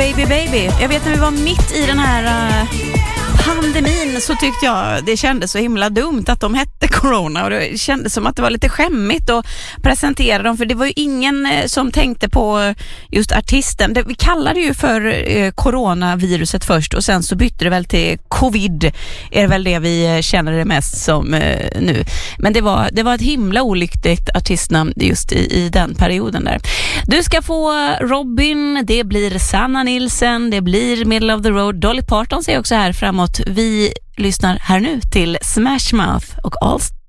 Baby Baby. Jag vet när vi var mitt i den här pandemin så tyckte jag det kändes så himla dumt att de hette Corona, och det kändes som att det var lite skämmigt att presentera dem, för det var ju ingen som tänkte på just artisten. Vi kallade ju för coronaviruset först, och sen så bytte det väl till covid, är väl det vi känner det mest som nu. Men det var ett himla olyckligt artistnamn just i den perioden där. Du ska få Robin, det blir Sanna Nilsson, det blir Middle of the Road, Dolly Parton ser också här framåt. Vi lyssnar här nu till Smash Mouth och All